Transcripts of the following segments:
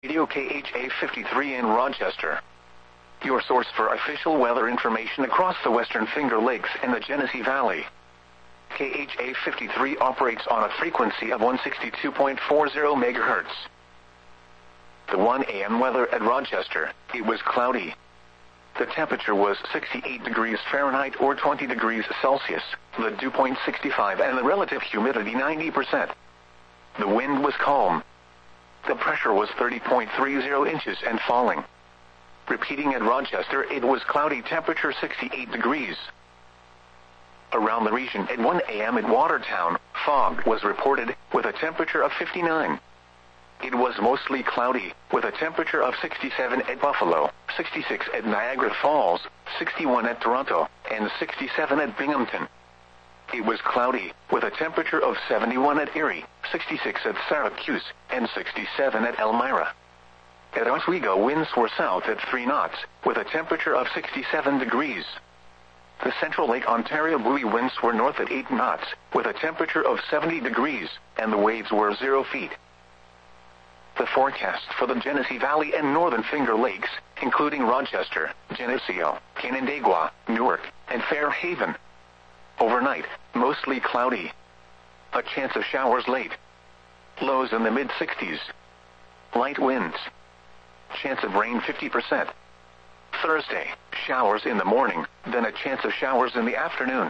Radio KHA 53 in Rochester. Your source for official weather information across the Western Finger Lakes and the Genesee Valley. KHA 53 operates on a frequency of 162.40 MHz. The 1 a.m. weather at Rochester, it was cloudy. The temperature was 68 degrees Fahrenheit or 20 degrees Celsius, the dew point 65 and the relative humidity 90%. The wind was calm. The pressure was 30.30 inches and falling. Repeating at Rochester, it was cloudy, temperature 68 degrees. Around the region at 1 a.m. at Watertown, fog was reported with a temperature of 59. It was mostly cloudy, with a temperature of 67 at Buffalo, 66 at Niagara Falls, 61 at Toronto, and 67 at Binghamton. It was cloudy, with a temperature of 71 at Erie, 66 at Syracuse, and 67 at Elmira. At Oswego, winds were south at 3 knots, with a temperature of 67 degrees. The Central Lake Ontario buoy winds were north at 8 knots, with a temperature of 70 degrees, and the waves were 0 feet. The forecast for the Genesee Valley and Northern Finger Lakes, including Rochester, Geneseo, Canandaigua, Newark, and Fairhaven. Overnight, mostly cloudy. A chance of showers late. Lows in the mid-60s. Light winds. Chance of rain 50%. Thursday, showers in the morning, then a chance of showers in the afternoon.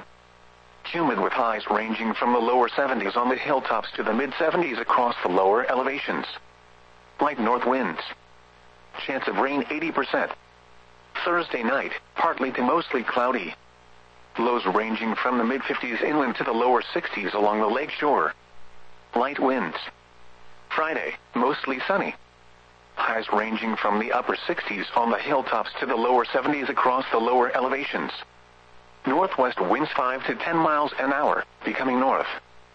Humid with highs ranging from the lower 70s on the hilltops to the mid-70s across the lower elevations. Light north winds. Chance of rain 80%. Thursday night, partly to mostly cloudy. Lows ranging from the mid-50s inland to the lower 60s along the lake shore. Light winds. Friday, mostly sunny. Highs ranging from the upper 60s on the hilltops to the lower 70s across the lower elevations. Northwest winds 5 to 10 miles an hour, becoming north.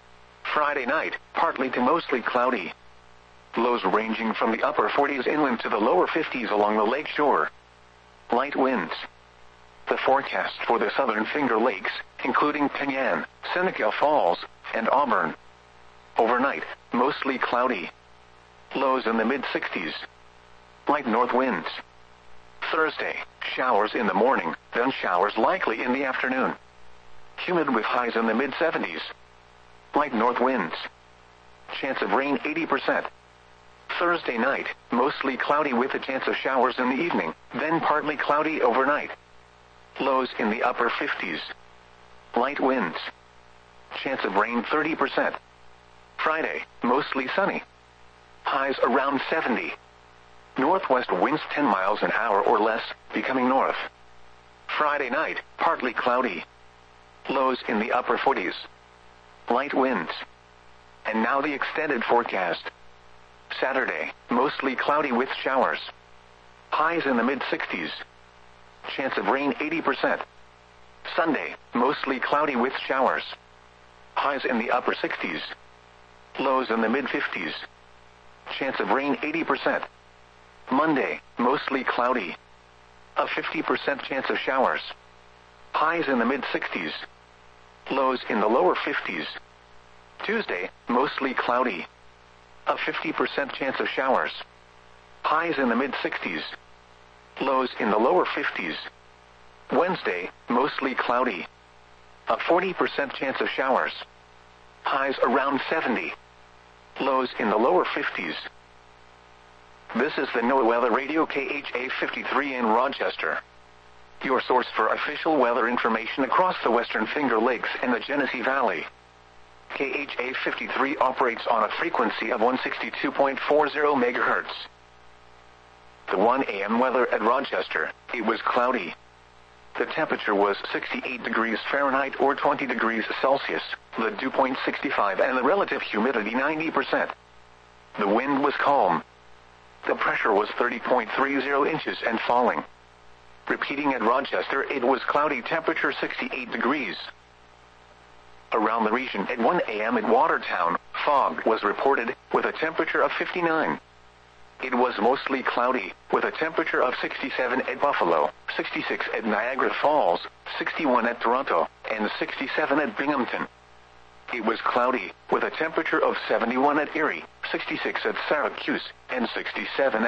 Friday night, partly to mostly cloudy. Lows ranging from the upper 40s inland to the lower 50s along the lake shore. Light winds. The forecast for the Southern Finger Lakes, including Penyan, Seneca Falls, and Auburn. Overnight, mostly cloudy. Lows in the mid-60s. Light north winds. Thursday, showers in the morning, then showers likely in the afternoon. Humid with highs in the mid-70s. Light north winds. Chance of rain 80%. Thursday night, mostly cloudy with a chance of showers in the evening, then partly cloudy overnight. Lows in the upper 50s. Light winds. Chance of rain 30%. Friday, mostly sunny. Highs around 70. Northwest winds 10 miles an hour or less, becoming north. Friday night, partly cloudy. Lows in the upper 40s. Light winds. And now the extended forecast. Saturday, mostly cloudy with showers. Highs in the mid-60s. Chance of rain 80%. Sunday, mostly cloudy with showers. Highs in the upper 60s. Lows in the mid-50s. Chance of rain 80%. Monday, mostly cloudy. A 50% chance of showers. Highs in the mid-60s. Lows in the lower 50s. Tuesday, mostly cloudy. A 50% chance of showers. Highs in the mid-60s. Lows in the lower 50s. Wednesday, mostly cloudy. A 40% chance of showers. Highs around 70. Lows in the lower 50s. This is the NOAA Weather Radio KHA 53 in Rochester. Your source for official weather information across the Western Finger Lakes and the Genesee Valley. KHA 53 operates on a frequency of 162.40 MHz. The 1 a.m. weather at Rochester, it was cloudy. The temperature was 68 degrees Fahrenheit or 20 degrees Celsius, the dew point 65 and the relative humidity 90%. The wind was calm. The pressure was 30.30 inches and falling. Repeating at Rochester, it was cloudy, temperature 68 degrees. Around the region at 1 a.m. at Watertown, fog was reported with a temperature of 59. It was mostly cloudy, with a temperature of 67 at Buffalo, 66 at Niagara Falls, 61 at Toronto, and 67 at Binghamton. It was cloudy, with a temperature of 71 at Erie, 66 at Syracuse, and 67